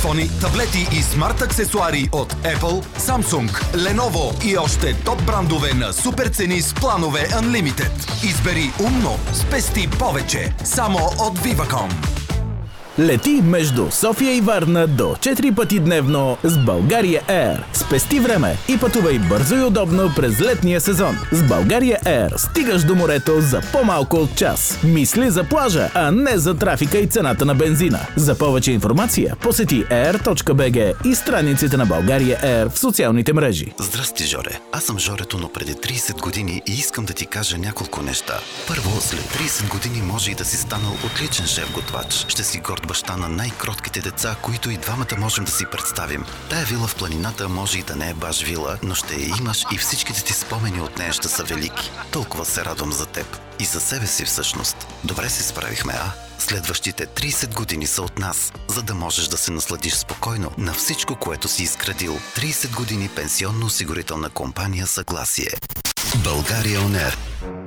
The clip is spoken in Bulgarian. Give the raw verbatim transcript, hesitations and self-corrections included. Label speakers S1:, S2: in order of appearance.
S1: Фони, таблети и смарт аксесуари от Apple, Samsung, Lenovo и още топ брандове на супер цени с планове Unlimited. Избери умно, спести повече. Само от Viva.com.
S2: Лети между София и Варна до четири пъти дневно с България Air. Спести време и пътувай бързо и удобно през летния сезон. С България Air стигаш до морето за по-малко от час. Мисли за плажа, а не за трафика и цената на бензина. За повече информация посети air точка би джи и страниците на България Air в социалните мрежи.
S3: Здрасти, Жоре. Аз съм Жорето, но преди трийсет години и искам да ти кажа няколко неща. Първо, след трийсет години може и да си станал отличен шеф-готвач. Ще си горд баща на най-кротките деца, които и двамата можем да си представим. Тая вила в планината може и да не е баш вила, но ще я имаш и всичките ти спомени от нея ще са велики. Толкова се радвам за теб. И за себе си всъщност. Добре се справихме, а? Следващите трийсет години са от нас, за да можеш да се насладиш спокойно на всичко, което си изградил. трийсет години пенсионно-осигурителна компания Съгласие. България On Air.